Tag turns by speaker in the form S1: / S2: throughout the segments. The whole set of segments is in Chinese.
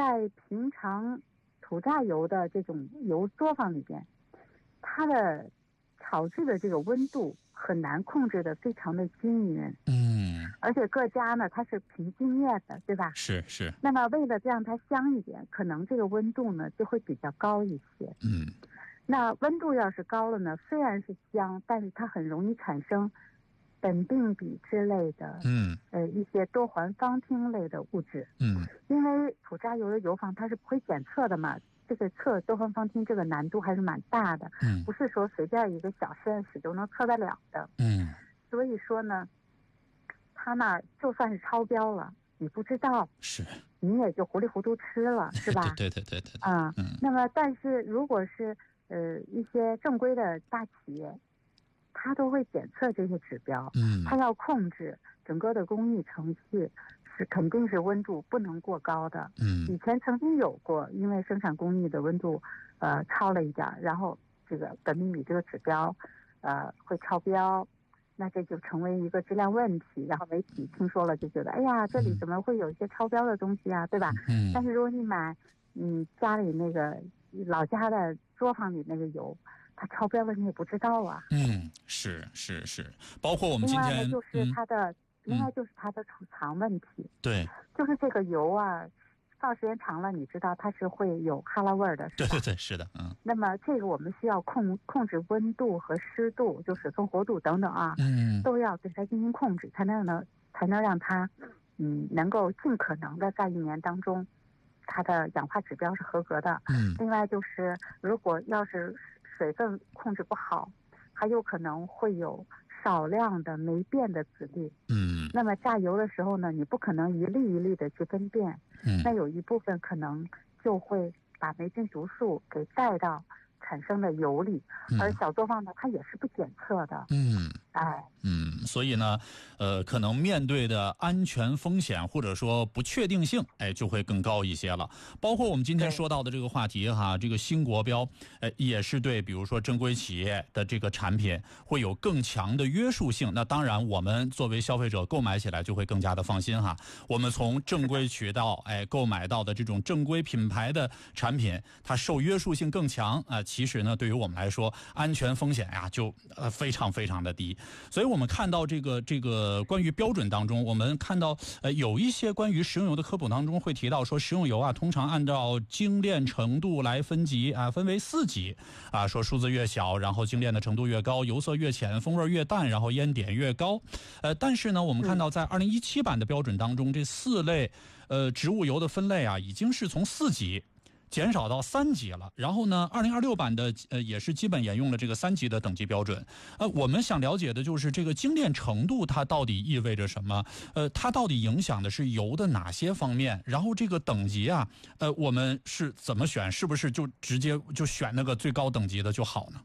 S1: 在平常土榨油的这种油作坊里边，它的炒制的这个温度很难控制的非常的均匀。而且各家呢它是凭经验的，对吧？
S2: 是。
S1: 那么为了让它香一点，可能这个温度呢就会比较高一些。那温度要是高了呢，虽然是香，但是它很容易产生苯并芘之类的一些多环芳烃类的物质。因为土榨油的油坊它是不会检测的嘛，这个测多环芳烃这个难度还是蛮大的。不是说随便一个小实验室就能测得了的。所以说呢，它那就算是超标了，你不知道，
S2: 是
S1: 你也就糊里糊涂吃了，是吧？
S2: 对。
S1: 那么但是如果是一些正规的大企业，它都会检测这些指标。它要控制整个的工艺程序，是肯定是温度不能过高的。以前曾经有过，因为生产工艺的温度超了一点，然后这个苯并芘这个指标会超标，那这就成为一个质量问题。然后媒体听说了就觉得，哎呀，这里怎么会有一些超标的东西啊，对吧？但是如果你买家里那个老家的作坊里那个油，它超标了你也不知道啊。
S2: 是，包括我们今天
S1: 另外呢就是它的另外就是它的储藏问题。
S2: 对，
S1: 就是这个油啊放时间长了，你知道它是会有哈喇味儿的，是吧？
S2: 对，是的。
S1: 那么这个我们需要控制温度和湿度，就水分活度等等啊，都要对它进行控制，才能让它能够尽可能的在一年当中它的氧化指标是合格的。另外就是如果要是水分控制不好，还有可能会有少量的霉变的籽粒。那么榨油的时候呢，你不可能一粒一粒的去分辨。那有一部分可能就会把霉菌毒素给带到产生的油里，而小作坊呢它也是不检测的。
S2: 所以呢可能面对的安全风险或者说不确定性就会更高一些了。包括我们今天说到的这个话题哈，这个新国标也是对比如说正规企业的这个产品会有更强的约束性。那当然我们作为消费者购买起来就会更加的放心哈。我们从正规渠道购买到的这种正规品牌的产品，它受约束性更强其实呢对于我们来说安全风险就非常非常的低。所以我们看到这个关于标准当中，我们看到有一些关于食用油的科普当中会提到说，食用油通常按照精炼程度来分级分为4级说数字越小，然后精炼的程度越高，油色越浅，风味越淡，然后烟点越高。但是呢我们看到在2017版的标准当中，这4类植物油的分类已经是从4级减少到3级了。然后呢2026版的也是基本沿用了这个3级的等级标准。我们想了解的就是这个精炼程度它到底意味着什么，它到底影响的是油的哪些方面，然后这个等级我们是怎么选，是不是就直接就选那个最高等级的就好呢？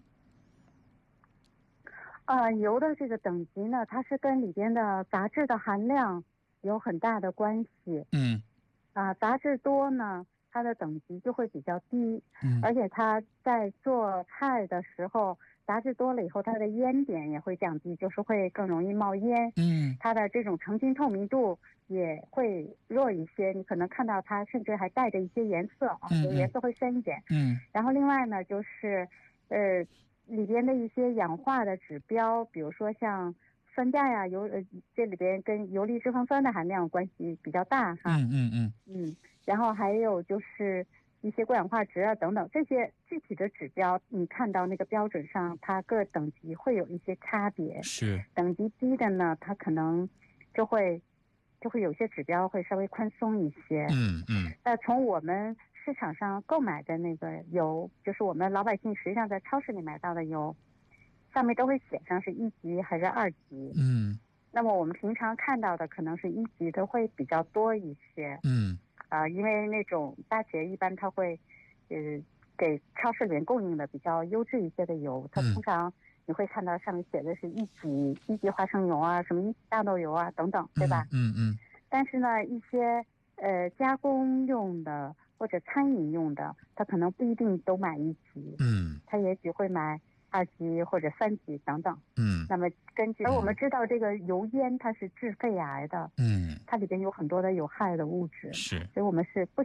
S1: 油的这个等级呢，它是跟里边的杂质的含量有很大的关系。杂质多呢它的等级就会比较低。而且它在做菜的时候杂质多了以后，它的烟点也会降低，就是会更容易冒烟。它的这种成晶透明度也会弱一些，你可能看到它甚至还带着一些颜色颜色会深一点。然后另外呢就是里边的一些氧化的指标，比如说像酸价呀这里边跟游离脂肪酸的含量关系比较大哈。然后还有就是一些过氧化值等等，这些具体的指标你看到那个标准上它各等级会有一些差别。
S2: 是
S1: 等级低的呢它可能就会有些指标会稍微宽松一些。从我们市场上购买的那个油，就是我们老百姓实际上在超市里买到的油，上面都会写上是1级还是2级。那么我们平常看到的可能是1级的会比较多一些。因为那种大企业一般它会给超市里面供应的比较优质一些的油，它通常你会看到上面写的是1级花生油什么1级大豆油等等，对吧？但是呢一些加工用的或者餐饮用的，它可能不一定都买1级。它也许会买2级或者3级等等。那么根据而我们知道这个油烟它是致肺癌的。它里边有很多的有害的物质。
S2: 是，
S1: 所以我们是不